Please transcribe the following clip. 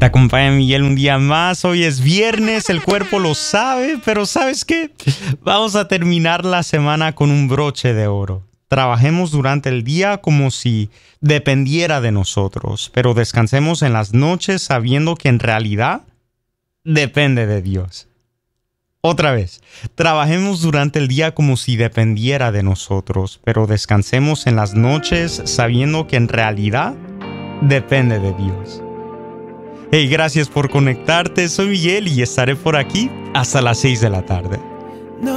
Te acompaña Miguel un día más. Hoy es viernes, el cuerpo lo sabe, pero ¿sabes qué? Vamos a terminar la semana con un broche de oro. Trabajemos durante el día como si dependiera de nosotros, pero descansemos en las noches sabiendo que en realidad depende de Dios. Otra vez, trabajemos durante el día como si dependiera de nosotros, pero descansemos en las noches sabiendo que en realidad depende de Dios. Hey, gracias por conectarte. Soy Miguel y estaré por aquí hasta las 6 de la tarde.